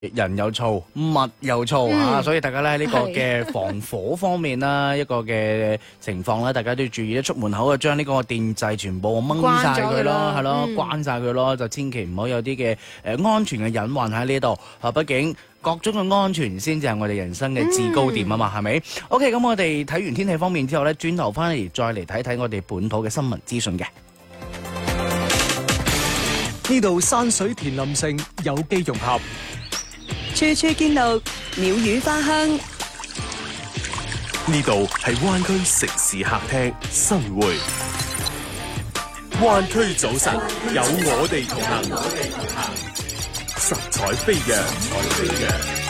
人又燥，物又燥啊，所以大家咧喺呢個嘅防火方面啦，一個嘅情況咧，大家都要注意。一出門口就將呢個電掣全部掹晒佢咯，係咯，關晒佢咯，就千祈唔好有啲嘅安全嘅隱患喺呢度啊！畢竟各種嘅安全先至係我哋人生嘅至高點啊嘛，係咪？OK， 咁我哋睇完天氣方面之後咧，轉頭翻嚟再嚟睇睇我哋本土嘅新聞資訊嘅。 呢度山水田林城，有機融合， 處處見綠，鳥語花香。 呢度係灣區城市客廳新會，灣區早晨有我哋同行，色彩飛揚。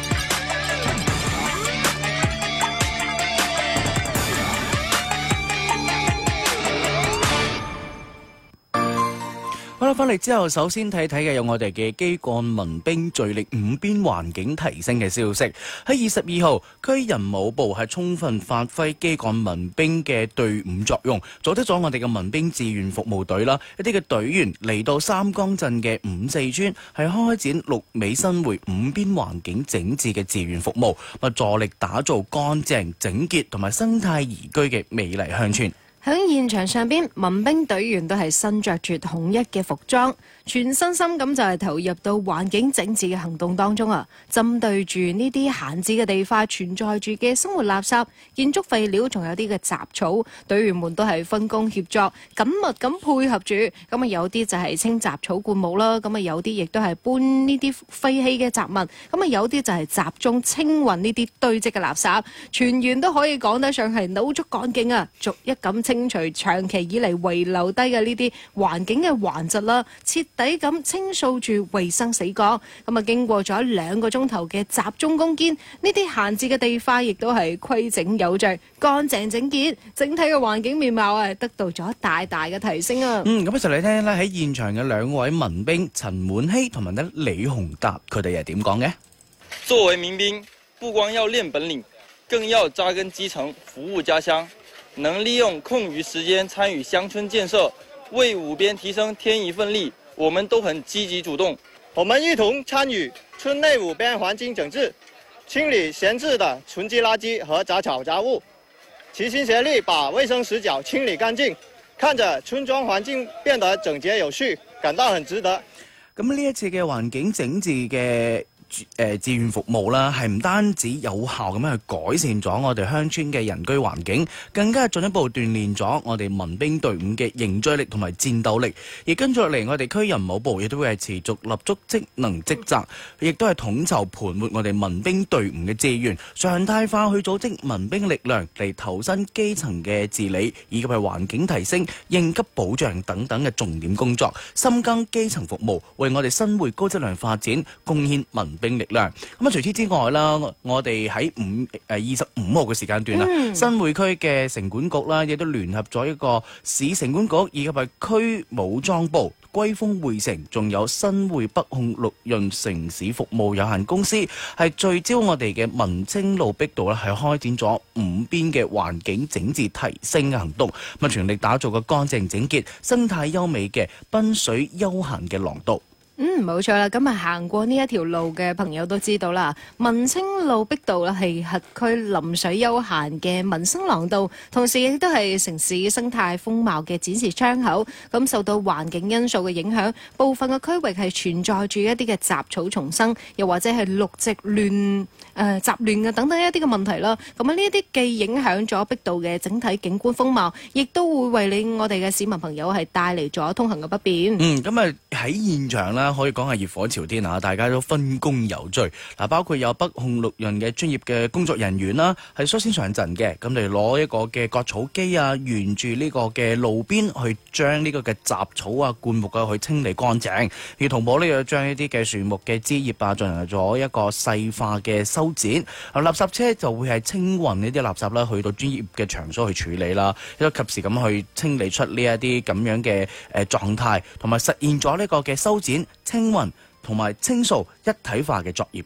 好啦，翻嚟之後，首先睇睇嘅有我哋嘅基幹民兵聚力五邊環境提升嘅消息。喺22號，區人武部係充分發揮基幹民兵嘅隊伍作用，組織咗我哋嘅民兵志願服務隊啦，一啲嘅隊員嚟到三江鎮嘅五四村，係開展綠美新會五邊環境整治嘅志願服務，助力打造乾淨、整潔同埋生態宜居嘅美麗鄉村。 喺現場上邊，民兵隊員都係身着住統一嘅服裝，全身心咁就係投入到環境整治嘅行動當中啊！針對住呢啲閒置嘅地塊存在住嘅生活垃圾、建築廢料，仲有啲嘅雜草，隊員們都係分工協作，緊密咁配合住。咁啊，有啲就係清雜草灌木啦，咁啊有啲亦都係搬呢啲廢棄嘅雜物，咁啊有啲就係集中清運呢啲堆積嘅垃圾，全員都可以講得上係腦足幹勁啊！逐一咁清除長期以嚟遺留低嘅呢啲環境嘅頑疾啦，徹底咁清掃住衛生死角。咁啊，經過咗2個鐘頭嘅集中攻堅，呢啲閒置嘅地塊亦都係規整有序、乾淨整潔，整體嘅環境面貌啊得到咗大大嘅提升啊！ 咁一齊嚟聽咧喺現場嘅2位民兵陳滿希同埋咧李洪達，佢哋係點講嘅？ 作為民兵，不光要練本領，更要扎根基層，服務家鄉。能利用空餘時間參與鄉村建設，為五邊提升添一份力，我們都很積極主動。 我們一同參與村內五邊環境整治，清理閒置的囤積垃圾和雜草雜物，齊心協力把衛生死角清理乾淨，看着村莊環境變得整潔有序，感到很值得。 咁呢一次嘅環境整治嘅志願服務啦，係唔單止有效咁樣去改善咗我哋鄉村嘅人居環境，更加係進一步鍛鍊咗我哋民兵隊伍嘅凝聚力同埋戰鬥力。而跟住落嚟，我哋區人武部亦都會係持續立足職能職責，亦都係統籌盤活我哋民兵隊伍嘅資源，常態化去組織民兵力量嚟投身基層嘅治理，以及係環境提升、應急保障等等嘅重點工作，深耕基層服務，為我哋新會高質量發展貢獻民兵力量。咁啊，除此之外啦，我哋喺25號嘅時間段啦，新會區嘅城管局啦，亦都聯合咗一個市城管局以及係區武裝部、歸豐匯城，仲有新會北控綠潤城市服務有限公司，係聚焦我哋嘅文青路碧道啦，係開展咗五邊嘅環境整治提升嘅行動，咁全力打造個乾淨整潔、生態優美嘅濱水休閒嘅廊道。 冇錯啦，咁啊行過呢一條路嘅朋友都知道啦，文青路碧道啦係轄區臨水休閒嘅民生廊道，同時亦都係城市生態風貌嘅展示窗口。咁受到環境因素嘅影響，部分嘅區域係存在住一啲嘅雜草叢生，又或者係綠植亂雜亂等等一啲嘅問題啦。咁啊呢一啲既影響咗碧道嘅整體景觀風貌，亦都會為我哋嘅市民朋友係帶嚟咗通行嘅不便。 咁啊喺現場啦，可以講係熱火朝天啊！大家都分工有序嗱，包括有北控綠潤嘅專業嘅工作人員啦，係率先上陣嘅，咁嚟攞一個嘅割草機啊，沿住呢個嘅路邊去將呢個嘅雜草啊、灌木啊去清理乾淨，而同步呢又將一啲嘅樹木嘅枝葉啊進行咗一個細化嘅修剪。垃圾車就會係清運呢啲垃圾啦，去到專業嘅場所去處理啦，亦都及時咁去清理出呢一啲咁樣嘅狀態，同埋實現咗呢個嘅修剪、清運同埋清掃一體化嘅作業嘅。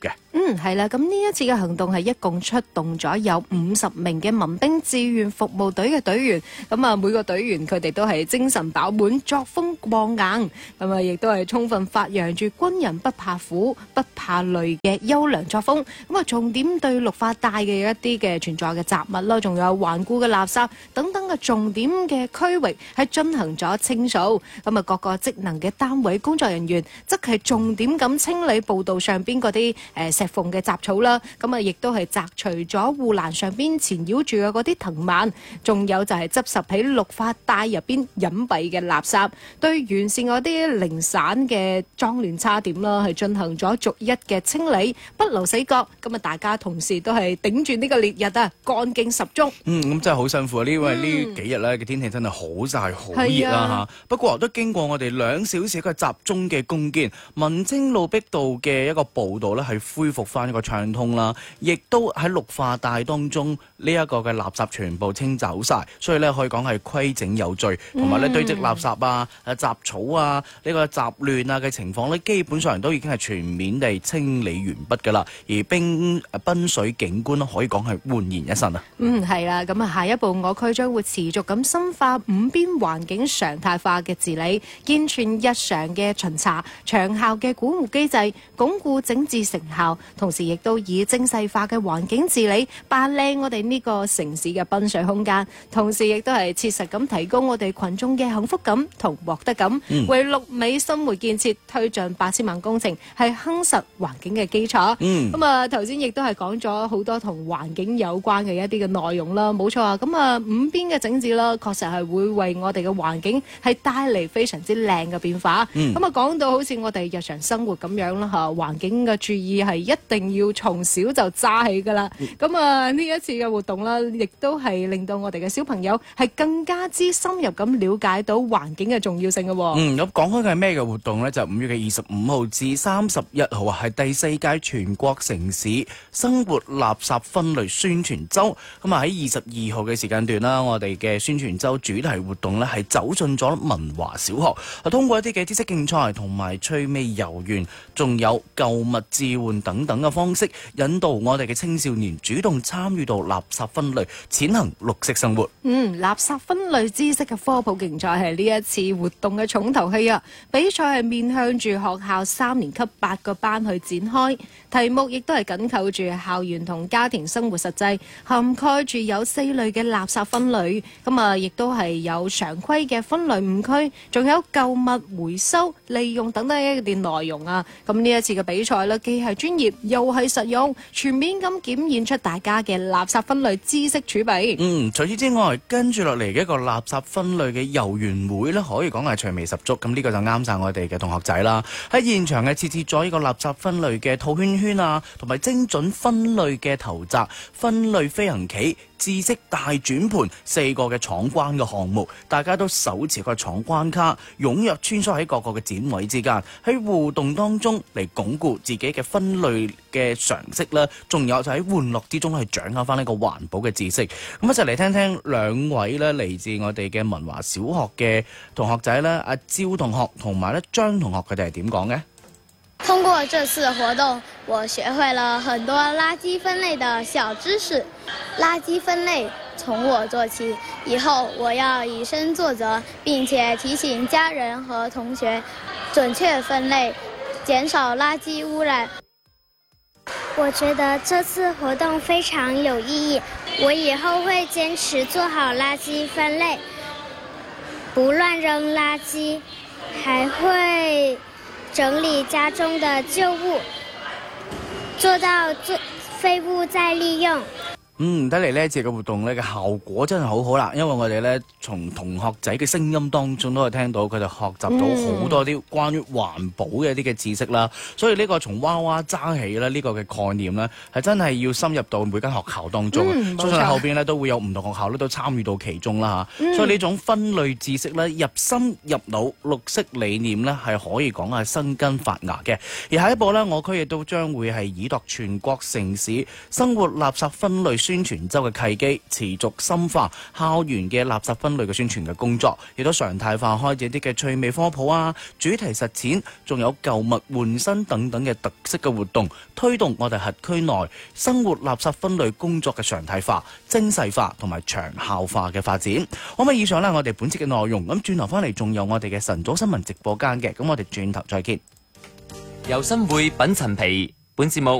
係啦，咁呢一次嘅行動係一共出動咗有50名嘅民兵志願服務隊嘅隊員，咁啊每個隊員佢哋都係精神飽滿、作風過硬，咁啊亦都係充分發揚住軍人不怕苦、不怕累嘅優良作風。咁啊重點對綠化帶嘅一啲嘅存在嘅雜物啦，仲有頑固嘅垃圾等等嘅重點嘅區域係進行咗清掃。咁啊各個職能嘅單位工作人員則係重點咁清理步道上邊嗰啲石縫嘅雜草啦。咁啊亦都係摘除咗護欄上邊纏繞住嘅嗰啲藤蔓，仲有就係執拾起綠化帶入邊隱蔽嘅垃圾，對完善嗰啲零散嘅髒亂差點啦，係進行咗逐一嘅清理，不留死角。咁啊大家同時都係頂住呢個烈日啊，幹勁十足。 咁真係好辛苦啊！因為呢幾日咧嘅天氣真係好曬好熱啦嚇。不過都經過我哋2小時一個集中嘅攻堅，文青路碧道嘅一個步道咧係恢復翻一個暢通啦，亦都喺綠化帶當中呢一個嘅垃圾全部清走晒，所以咧可以講係規整有序，同埋咧堆積垃圾啊、雜草啊、呢個雜亂啊嘅情況咧，基本上都已經係全面地清理完畢㗎啦。而濱水景觀可以講係煥然一新啊！ 係啦，咁啊下一步我區將會持續咁深化五邊環境常態化嘅治理，健全日常嘅巡查、長效嘅管護機制，鞏固整治成效，同時亦都以精細化嘅環境治理扮靚我哋呢個城市嘅濱水空間，同時亦都係切實咁提高我哋群眾嘅幸福感同獲得感，為綠美生活建設推進8000萬工程係夯實環境嘅基礎。咁啊頭先亦都係講咗好多同環境有關嘅一啲嘅內容啦，冇錯啊。咁啊五邊嘅整治啦，確實係會為我哋嘅環境係帶嚟非常之靚嘅變化。咁啊講到好似我哋日常生活咁樣啦嚇，環境嘅注意係一定要從小就揸起㗎啦。咁啊呢一次嘅活動啦，亦都係令到我哋嘅小朋友係更加之深入咁了解到環境嘅重要性嘅。 咁講開嘅係咩嘅活動呢？就5月嘅25號至31號啊，係第4屆全國城市生活垃圾分類宣傳週。咁啊喺22號嘅時間段啦，我哋嘅宣傳週主題活動呢係走進咗文華小學，通過一啲嘅知識競賽同埋趣味遊園，仲有購物置換等等嘅方式，引導我哋嘅青少年主動參與到垃圾分類，踐行綠色生活。 垃圾分類知識嘅科普競賽係呢一次活動嘅重頭戲啊！比賽係面向住學校3年級8個班去展開，題目亦都係緊扣住校園同家庭生活實際，涵蓋住有4類嘅垃圾分類，咁啊亦都係有常規嘅分類誤區，仲有購物回收利用等等一啲內容啊！咁呢一次嘅比賽咧，既係專業又係實用，全面咁檢驗出大家嘅垃圾分類知識儲備。 除此之外，跟住落嚟嘅一個垃圾分類嘅遊園會咧，可以講係趣味十足。咁呢個就啱晒我哋嘅同學仔啦。喺現場係設置咗呢個垃圾分類嘅套圈圈啊，同埋精準分類嘅投擲、分類飛行棋、知識大轉盤4個嘅闖關嘅項目，大家都手持個闖關卡，踴躍穿梭喺各個嘅展位之間，喺互動當中嚟鞏固自己嘅分類嘅常識啦。仲有就喺玩樂之中去掌握翻呢個環保嘅知識。咁一齊嚟聽聽2位咧嚟自我哋嘅文華小學嘅同學仔咧，阿趙同學同埋咧張同學，佢哋係點講嘅？ 通過這次活動，我學會了很多垃圾分類的小知識。垃圾分類從我做起，以後我要以身作則，並且提醒家人和同學準確分類，減少垃圾污染。 我覺得這次活動非常有意義，我以後會堅持做好垃圾分類，不亂扔垃圾，還會整理家中的舊物，做到廢物再利用。 睇嚟呢一次嘅活動咧嘅效果真係好好啦，因為我哋咧從同學仔嘅聲音當中都可以聽到佢哋學習到好多啲關於環保嘅一啲嘅知識啦。所以呢個從娃娃揸起咧呢個嘅概念咧係真係要深入到每間學校當中。相信後邊咧都會有唔同學校咧都參與到其中啦嚇。所以呢種分類知識咧入心入腦，綠色理念咧係可以講係生根發芽嘅。而下一步咧，我區亦都將會係以度全國城市生活垃圾分類宣傳周嘅契機，持續深化校園嘅垃圾分類嘅宣傳嘅工作，亦都常態化開展啲嘅趣味科普啊、主題實踐，仲有舊物換新等等嘅特色嘅活動，推動我哋轄區內生活垃圾分類工作嘅常態化、精細化同埋長效化嘅發展。咁以上呢，我哋本節嘅內容，咁轉頭翻嚟仲有我哋嘅晨早新聞直播間嘅，咁我哋轉頭再見。 由新會品陳皮，本節目